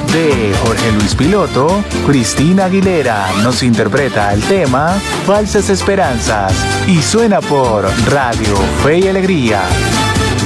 De Jorge Luis Piloto, Cristina Aguilera nos interpreta el tema Falsas Esperanzas y suena por Radio Fe y Alegría.